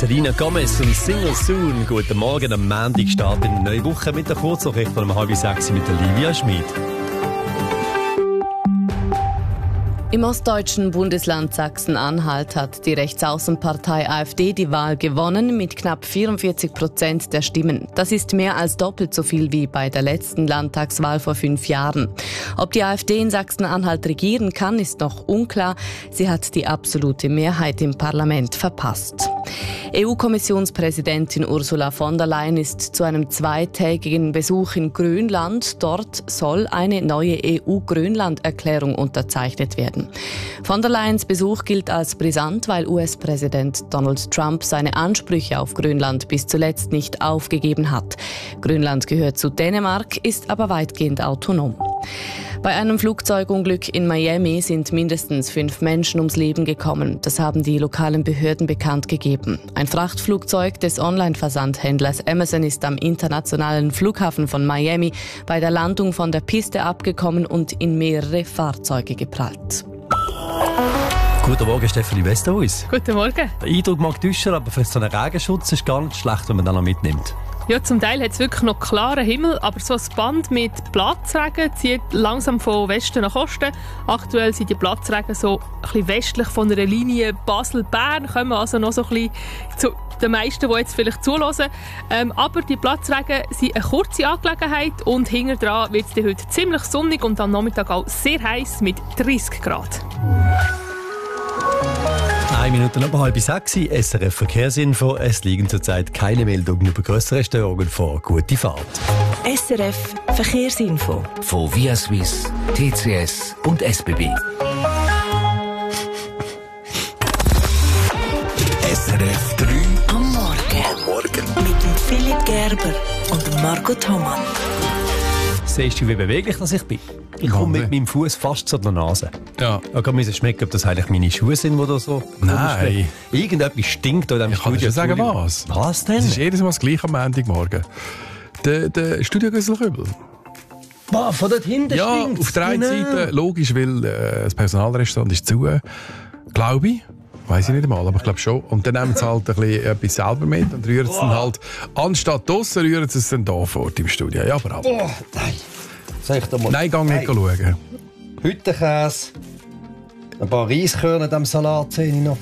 Selena Gomez und Single Soon. Guten Morgen am Montag, Start in eine neue Woche mit der Kurznachricht um 5:30 mit der Livia Schmid. Im ostdeutschen Bundesland Sachsen-Anhalt hat die Rechtsaußenpartei AfD die Wahl gewonnen mit knapp 44% der Stimmen. Das ist mehr als doppelt so viel wie bei der letzten Landtagswahl vor 5 Jahren. Ob die AfD in Sachsen-Anhalt regieren kann, ist noch unklar. Sie hat die absolute Mehrheit im Parlament verpasst. EU-Kommissionspräsidentin Ursula von der Leyen ist zu einem 2-tägigen Besuch in Grönland. Dort soll eine neue EU-Grönland-Erklärung unterzeichnet werden. Von der Leyens Besuch gilt als brisant, weil US-Präsident Donald Trump seine Ansprüche auf Grönland bis zuletzt nicht aufgegeben hat. Grönland gehört zu Dänemark, ist aber weitgehend autonom. Bei einem Flugzeugunglück in Miami sind mindestens 5 Menschen ums Leben gekommen. Das haben die lokalen Behörden bekannt gegeben. Ein Frachtflugzeug des Online-Versandhändlers Amazon ist am internationalen Flughafen von Miami bei der Landung von der Piste abgekommen und in mehrere Fahrzeuge geprallt. Guten Morgen, Stefanie Westerhuis. Guten Morgen. Der Eindruck mag täuschen, aber vielleicht so ein Regenschutz ist gar nicht schlecht, wenn man den noch mitnimmt. Ja, zum Teil hat es wirklich noch klaren Himmel, aber so ein Band mit Platzregen zieht langsam von Westen nach Osten. Aktuell sind die Platzregen so ein bisschen westlich von einer Linie Basel-Bern, kommen also noch so ein bisschen zu den meisten, die jetzt vielleicht zuhören. Aber die Platzregen sind eine kurze Angelegenheit und hinten dran wird es heute ziemlich sonnig und am Nachmittag auch sehr heiß mit 30 Grad. 1 Minute nach 5:30, SRF Verkehrsinfo. Es liegen zurzeit keine Meldungen über grössere Störungen vor. Gute Fahrt. SRF Verkehrsinfo. Von Via Suisse, TCS und SBB. SRF 3 am Morgen. Mit dem Philipp Gerber und dem Marco Thomann. Siehst du, wie beweglich das ich bin? Ich komme mit meinem Fuß fast zu der Nase. Ja. Ich muss schmecken, ob das eigentlich meine Schuhe sind, die da so... Nein. Irgendetwas stinkt da in diesem Ich kann Studio. dir sagen, was. Was denn? Es ist jedes Mal das gleiche am Montagmorgen. Der Studiogüsselkübel. Wow, von dort hinten Ja, stinkt's. auf der einen Seite logisch, weil das Personalrestaurant ist zu. Glaube ich. Weiss ich nicht einmal, aber ich glaube schon. Und dann nehmen sie halt ein bisschen etwas selber mit und rühren es dann halt, anstatt draussen, rühren sie es dann hier vor Ort im Studio. Ja, aber Oh, nein. Soll ich da mal... Nein, geh nicht schauen. Hüttenkäse, ein paar Reiskörner in diesem Salat sehe ich noch.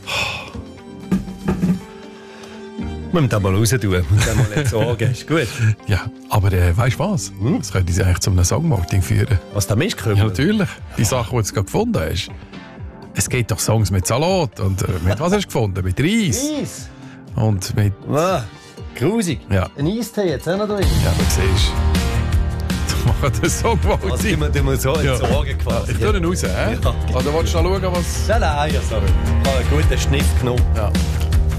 Wir müssen da mal raus tun. Wir müssen mal jetzt sorgen. Ist gut. Ja, aber weißt du was? Das könnte sie eigentlich zu einem Songmarketing führen. Was, der Mistkübel? Ja, natürlich. Die Sache, die du gerade gefunden hast. Es gibt doch Songs mit Salat. Und mit was hast du gefunden? Mit Reis. Eis? Und mit... Ah, grusig. Ja. Ein Eistee jetzt auch noch drin. Ja, du siehst. Du machst den Songmarketing. Also, tun wir so entsorgen quasi. Ich tue ihn raus, hä? Ja. Oder willst du noch schauen, was... Nein, also, ich habe einen guten Schniff genommen. Ja.